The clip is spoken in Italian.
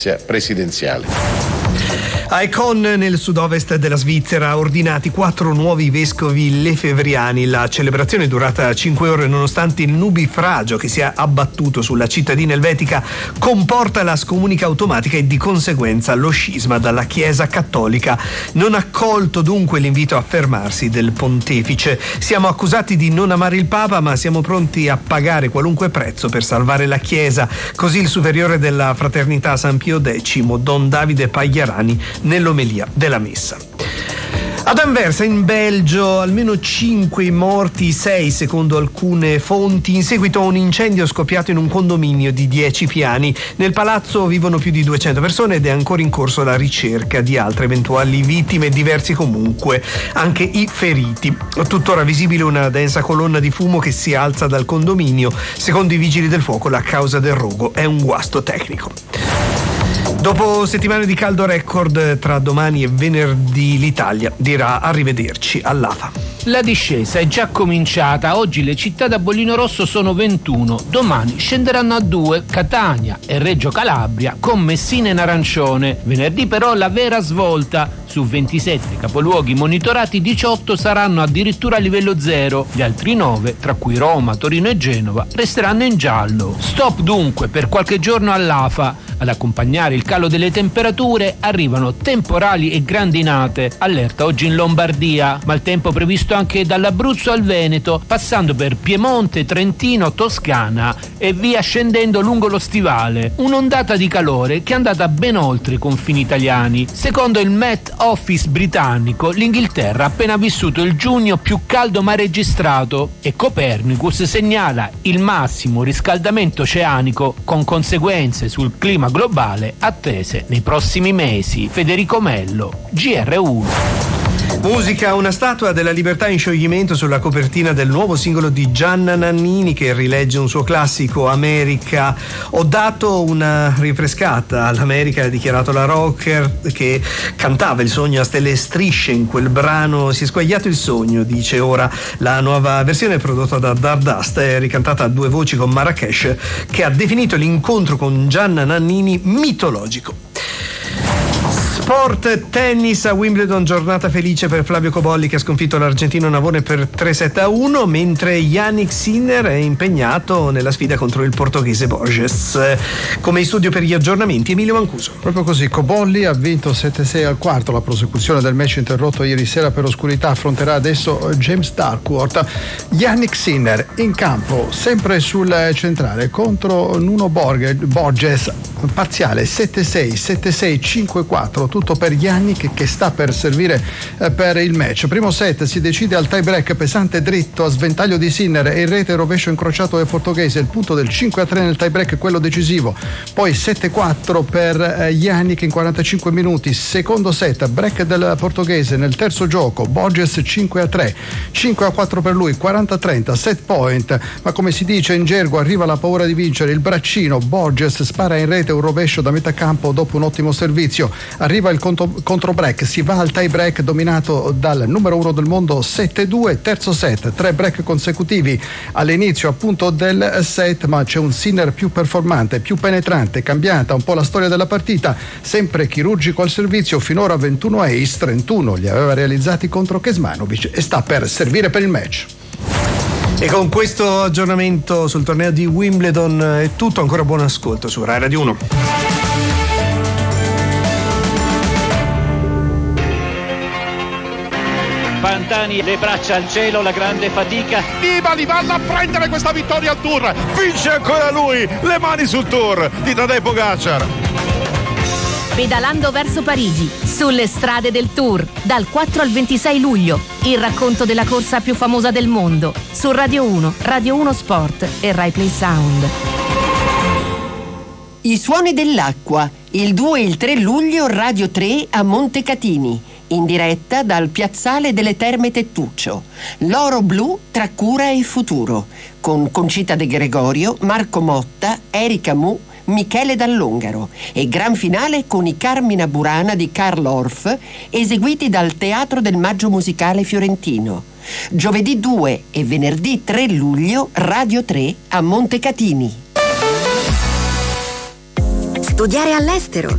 presidenziale. A Econ, nel sud-ovest della Svizzera, ordinati 4 nuovi vescovi lefevriani. La celebrazione è durata 5 ore nonostante il nubifragio che si è abbattuto sulla cittadina elvetica comporta la scomunica automatica e di conseguenza lo scisma dalla Chiesa cattolica. Non accolto dunque l'invito a fermarsi del pontefice. Siamo accusati di non amare il Papa, ma siamo pronti a pagare qualunque prezzo per salvare la Chiesa. Così il superiore della Fraternità San Pio X, Don Davide Pagliarani, nell'omelia della messa. Ad Anversa, in Belgio, almeno 5 morti, 6 secondo alcune fonti, in seguito a un incendio scoppiato in un condominio di 10 piani. Nel palazzo vivono più di 200 persone ed è ancora in corso la ricerca di altre eventuali vittime, diversi comunque anche i feriti. Tuttora visibile una densa colonna di fumo che si alza dal condominio. Secondo i vigili del fuoco, la causa del rogo è un guasto tecnico. Dopo settimane di caldo record, tra domani e venerdì l'Italia dirà arrivederci all'AFA. La discesa è già cominciata. Oggi le città da bollino rosso sono 21. Domani scenderanno a 2 Catania e Reggio Calabria con Messina in arancione. Venerdì però la vera svolta. Su 27 capoluoghi monitorati, 18 saranno addirittura a livello 0. Gli altri 9, tra cui Roma, Torino e Genova, resteranno in giallo. Stop dunque per qualche giorno all'AFA. Ad accompagnare il calo delle temperature arrivano temporali e grandinate. Allerta oggi in Lombardia, ma il tempo previsto anche dall'Abruzzo al Veneto, passando per Piemonte, Trentino, Toscana e via scendendo lungo lo stivale. Un'ondata di calore che è andata ben oltre i confini italiani. Secondo il Met Office britannico, l'Inghilterra ha appena vissuto il giugno più caldo mai registrato e Copernicus segnala il massimo riscaldamento oceanico con conseguenze sul clima globale attese nei prossimi mesi. Federico Mello, GR1. Musica, una statua della libertà in scioglimento sulla copertina del nuovo singolo di Gianna Nannini che rilegge un suo classico, America. Ho dato una rinfrescata all'America, ha dichiarato la rocker che cantava il sogno a stelle e strisce in quel brano. Si è squagliato il sogno, dice ora. La nuova versione prodotta da Dardust è ricantata a 2 voci con Marrakesh, che ha definito l'incontro con Gianna Nannini mitologico. Sport, tennis a Wimbledon, giornata felice per Flavio Cobolli che ha sconfitto l'argentino Navone per 3-7-1, mentre Yannick Sinner è impegnato nella sfida contro il portoghese Borges. Come in studio per gli aggiornamenti Emilio Mancuso. Proprio così, Cobolli ha vinto 7-6 al quarto, la prosecuzione del match interrotto ieri sera per oscurità affronterà adesso James Darkworth. Yannick Sinner in campo, sempre sul centrale, contro Nuno Borges, parziale 7-6, 7-6, 5-4, tutto per Yannick che sta per servire per il match. Primo set si decide al tie break pesante dritto a sventaglio di Sinner e in rete rovescio incrociato del portoghese, il punto del 5-3 nel tie break, quello decisivo. Poi 7-4 per Yannick in 45 minuti, secondo set, break del portoghese nel terzo gioco, Borges 5-3, 5-4 per lui, 40-30, set point, ma come si dice in gergo arriva la paura di vincere, il braccino, Borges spara in rete un rovescio da metà campo dopo un ottimo servizio, arriva il contro break, si va al tie break dominato dal numero 1 del mondo 7-2, terzo set, 3 break consecutivi all'inizio appunto del set, ma c'è un Sinner più performante, più penetrante, cambiata un po' la storia della partita, sempre chirurgico al servizio, finora 21 ace, 31 li aveva realizzati contro Kecmanovic e sta per servire per il match. E con questo aggiornamento sul torneo di Wimbledon è tutto, ancora buon ascolto su Rai Radio 1. Pantani, le braccia al cielo, la grande fatica. Nibali vanno a prendere questa vittoria al Tour, vince ancora lui, le mani sul Tour di Tadej Pogačar. Pedalando verso Parigi, sulle strade del Tour, dal 4 al 26 luglio, il racconto della corsa più famosa del mondo, su Radio 1, Radio 1 Sport e Rai Play Sound. I suoni dell'acqua, il 2 e il 3 luglio Radio 3 a Montecatini, in diretta dal piazzale delle Terme Tettuccio. L'oro blu tra cura e futuro, con Concita De Gregorio, Marco Motta, Erika Mu, Michele Dall'Ongaro e gran finale con i Carmina Burana di Karl Orff eseguiti dal Teatro del Maggio Musicale Fiorentino. Giovedì 2 e venerdì 3 luglio Radio 3 a Montecatini. Studiare all'estero,